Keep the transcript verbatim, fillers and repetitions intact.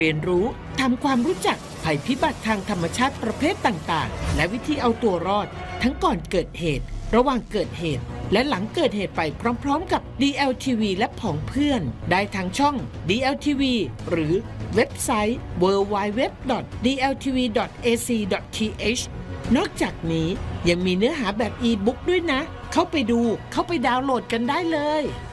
เรียนรู้ทำความรู้จักภัยพิบัติทางธรรมชาติประเภทต่างๆและวิธีเอาตัวรอดทั้งก่อนเกิดเหตุระหว่างเกิดเหตุและหลังเกิดเหตุไปพร้อมๆกับ ดี แอล ที วี และผองเพื่อนได้ทางช่อง ดี แอล ที วี หรือเว็บไซต์ ดับเบิลยู ดับเบิลยู ดับเบิลยู ดอท ดี แอล ที วี ดอท เอ ซี ดอท ที เอช นอกจากนี้ยังมีเนื้อหาแบบอีบุ๊กด้วยนะเข้าไปดูเข้าไปดาวน์โหลดกันได้เลย